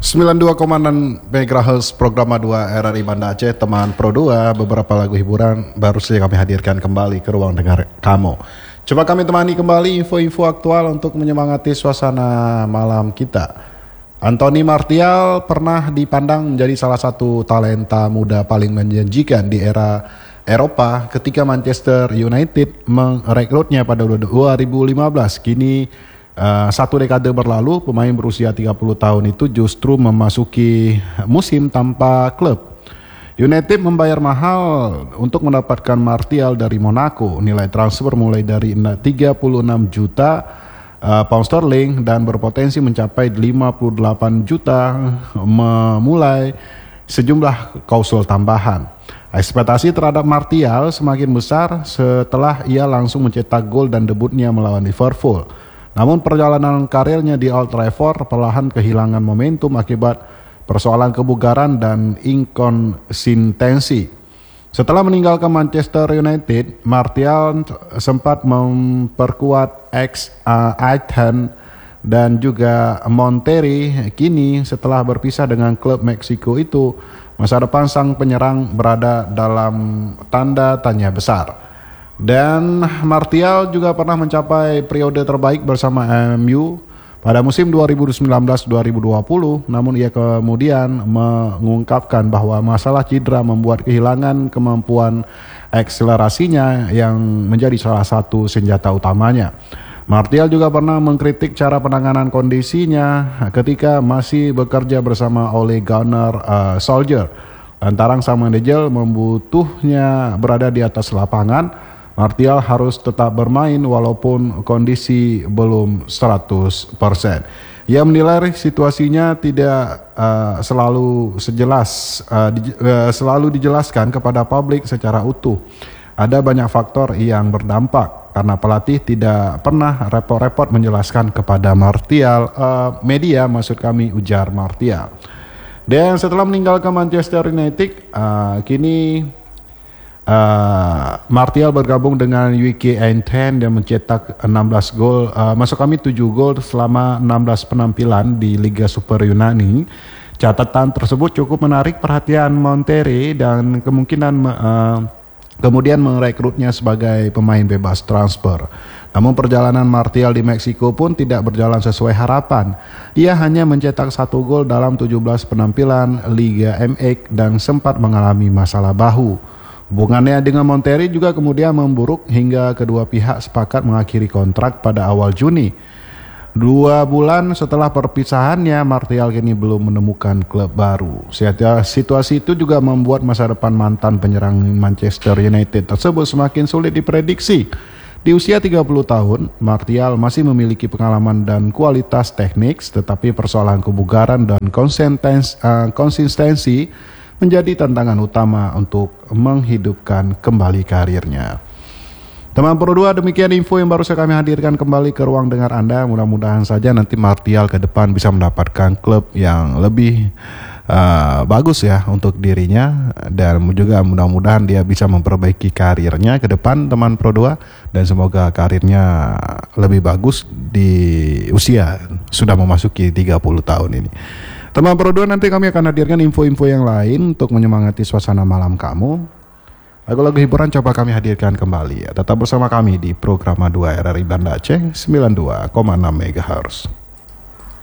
92,6 MHz program 2 RRI Banda Aceh, teman Pro 2, beberapa lagu hiburan baru saja kami hadirkan kembali ke ruang dengar kamu. Coba kami temani kembali info-info aktual untuk menyemangati suasana malam kita. Anthony Martial pernah dipandang menjadi salah satu talenta muda paling menjanjikan di era Eropa ketika Manchester United merekrutnya pada 2015. Kini satu dekade berlalu, pemain berusia 30 tahun itu justru memasuki musim tanpa klub. United membayar mahal untuk mendapatkan Martial dari Monaco. Nilai transfer mulai dari 36 juta pound sterling dan berpotensi mencapai 58 juta memulai sejumlah klausul tambahan. Ekspektasi terhadap Martial semakin besar setelah ia langsung mencetak gol dan debutnya melawan Liverpool. Namun perjalanan karirnya di Old Trafford perlahan kehilangan momentum akibat persoalan kebugaran dan inkonsistensi. Setelah meninggalkan Manchester United, Martial sempat memperkuat ex-Aitken dan juga Monterrey. Kini setelah berpisah dengan klub Meksiko itu, masa depan sang penyerang berada dalam tanda tanya besar. Dan Martial juga pernah mencapai periode terbaik bersama MU pada musim 2019-2020, namun ia kemudian mengungkapkan bahwa masalah cedera membuat kehilangan kemampuan akselerasinya yang menjadi salah satu senjata utamanya. Martial juga pernah mengkritik cara penanganan kondisinya ketika masih bekerja bersama Ole Gunnar Solskjaer. Lantaran sang manajer membutuhnya berada di atas lapangan, Martial harus tetap bermain walaupun kondisi belum 100%. Ia menilai situasinya tidak selalu dijelaskan kepada publik secara utuh. Ada banyak faktor yang berdampak karena pelatih tidak pernah repot-repot menjelaskan kepada media, maksud kami, ujar Martial. Dan setelah meninggalkan Manchester United, kini Martial bergabung dengan UK Eindhoven dan mencetak 16 gol, 7 gol selama 16 penampilan di Liga Super Yunani. Catatan tersebut cukup menarik perhatian Monterrey dan kemudian merekrutnya sebagai pemain bebas transfer. Namun perjalanan Martial di Meksiko pun tidak berjalan sesuai harapan. Ia hanya mencetak 1 gol dalam 17 penampilan Liga MX dan sempat mengalami masalah bahu. Hubungannya dengan Monterrey juga kemudian memburuk hingga kedua pihak sepakat mengakhiri kontrak pada awal Juni. 2 bulan setelah perpisahannya, Martial kini belum menemukan klub baru. Situasi itu juga membuat masa depan mantan penyerang Manchester United tersebut semakin sulit diprediksi. Di usia 30 tahun, Martial masih memiliki pengalaman dan kualitas teknik, tetapi persoalan kebugaran dan konsistensi menjadi tantangan utama untuk menghidupkan kembali karirnya. Teman Pro 2, demikian info yang baru saja kami hadirkan kembali ke ruang dengar Anda. Mudah-mudahan saja nanti Martial ke depan bisa mendapatkan klub yang lebih bagus ya untuk dirinya, dan juga mudah-mudahan dia bisa memperbaiki karirnya ke depan, teman Pro 2, dan semoga karirnya lebih bagus di usia sudah memasuki 30 tahun ini. Teman Pro 2, nanti kami akan hadirkan info-info yang lain untuk menyemangati suasana malam kamu. Lagu-lagu hiburan coba kami hadirkan kembali ya. Tetap bersama kami di program 2 RRI Banda Aceh 92,6 MHz.